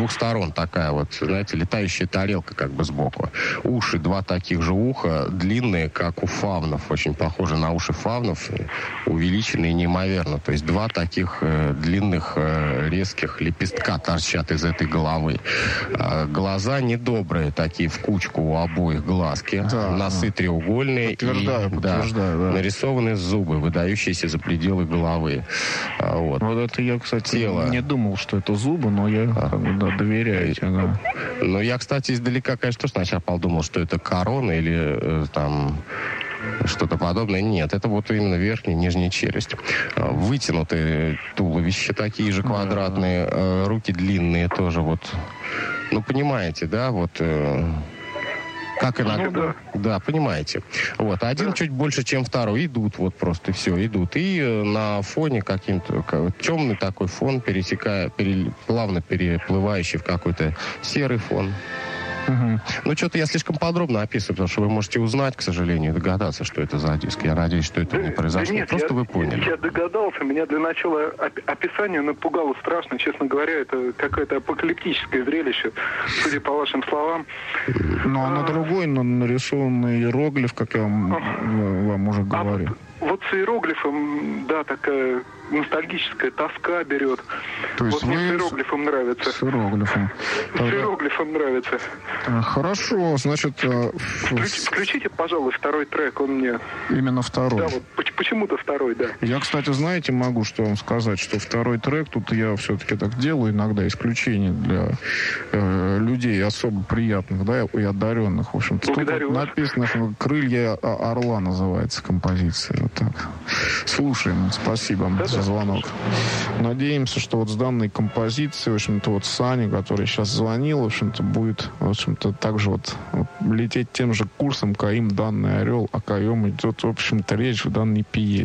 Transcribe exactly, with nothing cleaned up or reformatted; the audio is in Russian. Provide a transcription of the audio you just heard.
двух сторон такая вот, знаете, летающая тарелка как бы сбоку. Уши, два таких же уха, длинные, как у фавнов, очень похожи на уши фавнов, увеличенные неимоверно. То есть два таких э, длинных, э, резких лепестка торчат из этой головы. Э, глаза недобрые, такие в кучку у обоих глазки. Да, носы да. треугольные. Подтверждаю, и, подтверждаю, да, да. нарисованы зубы, выдающиеся за пределы головы. А, вот. Вот это я, кстати, Тело. не думал, что это зубы, но я а. как бы, да, доверяю тебе, да. Ну, я, кстати, издалека, конечно, тоже сначала подумал, что это корона или э, там что-то подобное. Нет, это вот именно верхняя и нижняя челюсть. Вытянутые туловища такие же квадратные, да. Руки длинные тоже вот. Ну, понимаете, да, вот... Э, как иногда. Ну, да. да, понимаете. Вот. Один да. чуть больше, чем второй. Идут вот просто все, идут. И на фоне каким-то темный такой фон, пересекая, пере, плавно переплывающий в какой-то серый фон. Угу. Ну, что-то я слишком подробно описываю, потому что вы можете узнать, к сожалению, и догадаться, что это за диск. Я надеюсь, что это да, не произошло. Да нет, Просто я, вы поняли. Я догадался. Меня для начала описание напугало страшно. Честно говоря, это какое-то апокалиптическое зрелище, судя по вашим словам. Ну, а на другой но нарисованный иероглиф, как я вам, а, вам уже говорил. А вот с иероглифом, да, такая ностальгическая тоска берет. То есть вот мне с иероглифом нравится. С иероглифом. С Тогда... иероглифом нравится. Хорошо, значит... Включ, включите, пожалуй, второй трек, он мне... Именно второй. Да, вот почему-то второй, да. Я, кстати, знаете, могу что вам сказать, что второй трек, тут я все-таки так делаю иногда исключение для э, людей особо приятных, да, и одаренных, в общем-то. Благодарю Тут написано, что «Крылья орла» называется композиция. Вот так. Слушаем. Спасибо да, за звонок. Да. Надеемся, что вот с данной композицией, в общем-то, вот Саня, который сейчас звонил, в общем-то, будет, в общем-то, также вот, вот лететь тем же курсом, каким данный орел, о коем идет, в общем-то, речь в данной пьесе.